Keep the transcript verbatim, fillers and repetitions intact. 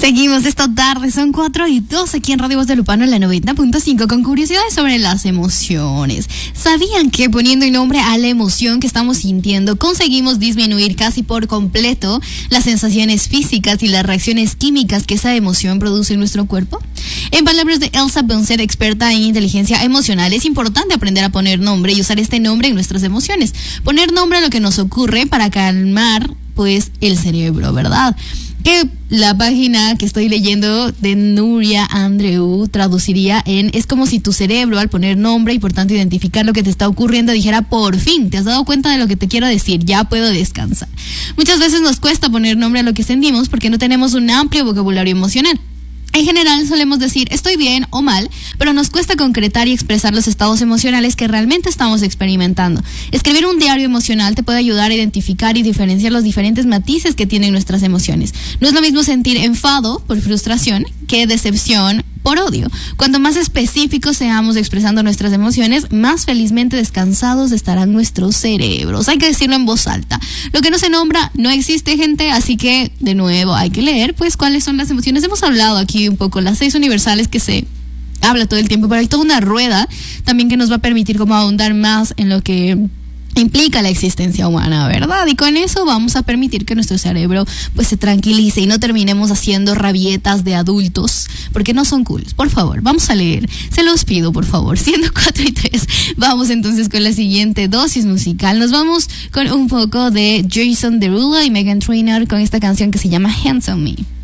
Seguimos esta tarde, son cuatro y dos aquí en Radio Voz de Lupano en la noventa punto cinco con curiosidades sobre las emociones. ¿Sabían que poniendo nombre a la emoción que estamos sintiendo conseguimos disminuir casi por completo las sensaciones físicas y las reacciones químicas que esa emoción produce en nuestro cuerpo? En palabras de Elsa Bonset, experta en inteligencia emocional, es importante aprender a poner nombre y usar este nombre en nuestras emociones. Poner nombre a lo que nos ocurre para calmar, pues, el cerebro, ¿verdad? Que la página que estoy leyendo de Nuria Andreu traduciría en: es como si tu cerebro, al poner nombre y por tanto identificar lo que te está ocurriendo, dijera: por fin, te has dado cuenta de lo que te quiero decir, ya puedo descansar. Muchas veces nos cuesta poner nombre a lo que sentimos porque no tenemos un amplio vocabulario emocional. En general solemos decir estoy bien o mal, pero nos cuesta concretar y expresar los estados emocionales que realmente estamos experimentando. Escribir un diario emocional te puede ayudar a identificar y diferenciar los diferentes matices que tienen nuestras emociones. No es lo mismo sentir enfado por frustración que decepción por odio. Cuanto más específicos seamos expresando nuestras emociones, más felizmente descansados estarán nuestros cerebros. Hay que decirlo en voz alta. Lo que no se nombra no existe, gente, así que de nuevo hay que leer pues cuáles son las emociones. Hemos hablado aquí un poco las seis universales que se habla todo el tiempo, pero hay toda una rueda también que nos va a permitir como ahondar más en lo que implica la existencia humana, ¿verdad? Y con eso vamos a permitir que nuestro cerebro pues se tranquilice y no terminemos haciendo rabietas de adultos, porque no son cool. Por favor, vamos a leer. Se los pido, por favor. Siendo cuatro y tres, vamos entonces con la siguiente dosis musical. Nos vamos con un poco de Jason Derulo y Meghan Trainor con esta canción que se llama Hands on Me.